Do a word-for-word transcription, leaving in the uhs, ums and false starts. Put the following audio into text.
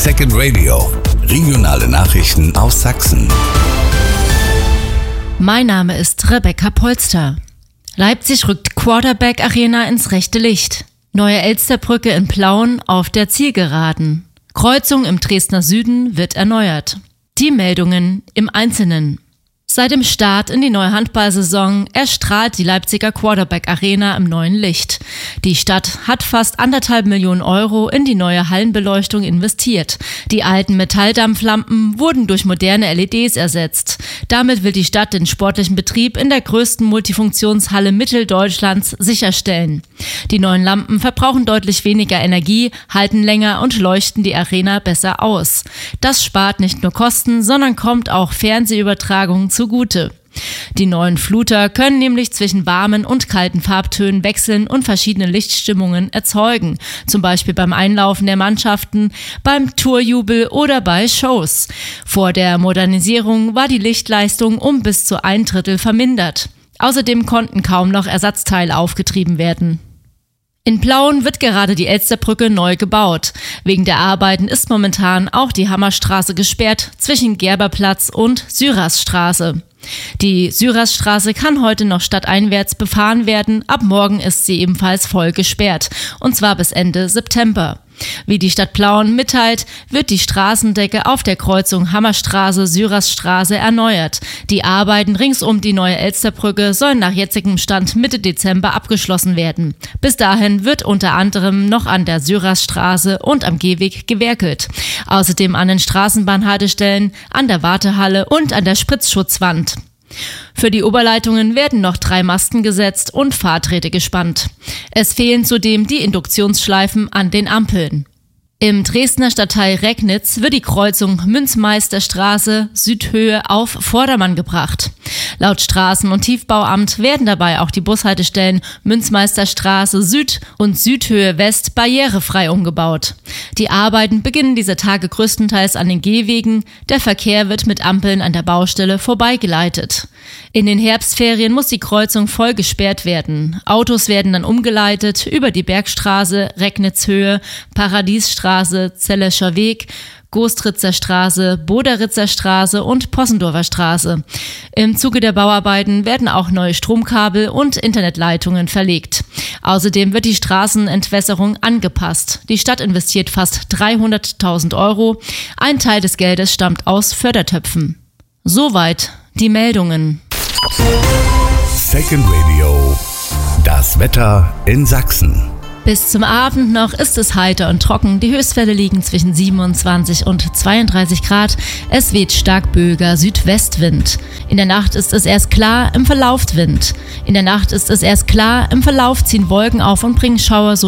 Second Radio. Regionale Nachrichten aus Sachsen. Mein Name ist Rebecca Polster. Leipzig rückt Quarterback Arena ins rechte Licht. Neue Elsterbrücke in Plauen auf der Zielgeraden. Kreuzung im Dresdner Süden wird erneuert. Die Meldungen im Einzelnen. Seit dem Start in die neue Handballsaison erstrahlt die Leipziger Quarterback Arena im neuen Licht. Die Stadt hat fast anderthalb Millionen Euro in die neue Hallenbeleuchtung investiert. Die alten Metalldampflampen wurden durch moderne L E Ds ersetzt. Damit will die Stadt den sportlichen Betrieb in der größten Multifunktionshalle Mitteldeutschlands sicherstellen. Die neuen Lampen verbrauchen deutlich weniger Energie, halten länger und leuchten die Arena besser aus. Das spart nicht nur Kosten, sondern kommt auch Fernsehübertragungen zugute. Die neuen Fluter können nämlich zwischen warmen und kalten Farbtönen wechseln und verschiedene Lichtstimmungen erzeugen, zum Beispiel beim Einlaufen der Mannschaften, beim Torjubel oder bei Shows. Vor der Modernisierung war die Lichtleistung um bis zu ein Drittel vermindert. Außerdem konnten kaum noch Ersatzteile aufgetrieben werden. In Plauen wird gerade die Elsterbrücke neu gebaut. Wegen der Arbeiten ist momentan auch die Hammerstraße gesperrt zwischen Gerberplatz und Syrasstraße. Die Syrasstraße kann heute noch stadteinwärts befahren werden, ab morgen ist sie ebenfalls voll gesperrt, und zwar bis Ende September. Wie die Stadt Plauen mitteilt, wird die Straßendecke auf der Kreuzung Hammerstraße-Syrasstraße erneuert. Die Arbeiten rings um die neue Elsterbrücke sollen nach jetzigem Stand Mitte Dezember abgeschlossen werden. Bis dahin wird unter anderem noch an der Syrasstraße und am Gehweg gewerkelt. Außerdem an den Straßenbahnhaltestellen, an der Wartehalle und an der Spritzschutzwand. Für die Oberleitungen werden noch drei Masten gesetzt und Fahrträte gespannt. Es fehlen zudem die Induktionsschleifen an den Ampeln. Im Dresdner Stadtteil Recknitz wird die Kreuzung Münzmeisterstraße Südhöhe auf Vordermann gebracht. Laut Straßen- und Tiefbauamt werden dabei auch die Bushaltestellen Münzmeisterstraße Süd und Südhöhe West barrierefrei umgebaut. Die Arbeiten beginnen dieser Tage größtenteils an den Gehwegen. Der Verkehr wird mit Ampeln an der Baustelle vorbeigeleitet. In den Herbstferien muss die Kreuzung voll gesperrt werden. Autos werden dann umgeleitet über die Bergstraße, Recknitzhöhe, Paradiesstraße, Zellescher Weg, Gostritzer Straße, Boderitzer Straße und Possendorfer Straße. Im Zuge der Bauarbeiten werden auch neue Stromkabel und Internetleitungen verlegt. Außerdem wird die Straßenentwässerung angepasst. Die Stadt investiert fast dreihunderttausend Euro. Ein Teil des Geldes stammt aus Fördertöpfen. Soweit die Meldungen. Second Radio. Das Wetter in Sachsen. Bis zum Abend noch ist es heiter und trocken. Die Höchstwerte liegen zwischen siebenundzwanzig und zweiunddreißig Grad. Es weht stark böiger Südwestwind. In der Nacht ist es erst klar, im Verlauf Wind. In der Nacht ist es erst klar, im Verlauf ziehen Wolken auf und bringen Schauer so